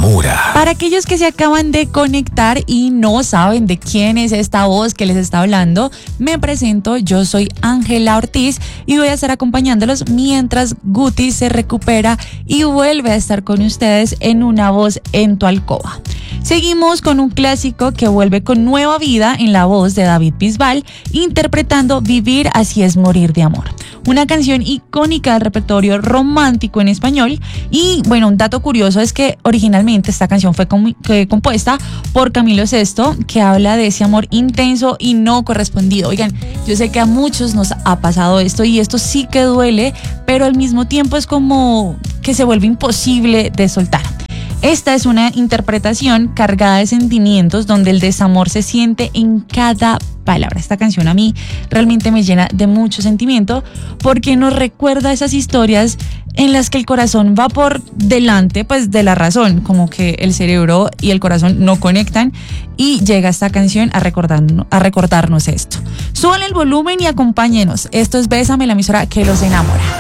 enamora. Para aquellos que se acaban de conectar y no saben de quién es esta voz que les está hablando, me presento, yo soy Ángela Ortiz y voy a estar acompañándolos mientras Guti se recupera y vuelve a estar con ustedes en Una Voz en tu Alcoba. Seguimos con un clásico que vuelve con nueva vida en la voz de David Bisbal, interpretando Vivir así es morir de amor. Una canción icónica del repertorio romántico en español. Y bueno, un dato curioso es que originalmente esta canción fue compuesta por Camilo Sesto, que habla de ese amor intenso y no correspondido. Oigan, yo sé que a muchos nos ha pasado esto y esto sí que duele, pero al mismo tiempo es como que se vuelve imposible de soltar. Esta es una interpretación cargada de sentimientos donde el desamor se siente en cada palabra. Esta canción a mí realmente me llena de mucho sentimiento porque nos recuerda esas historias en las que el corazón va por delante pues de la razón, como que el cerebro y el corazón no conectan, y llega esta canción a recordarnos esto. Suban el volumen y acompáñenos. Esto es Bésame, la emisora que los enamora.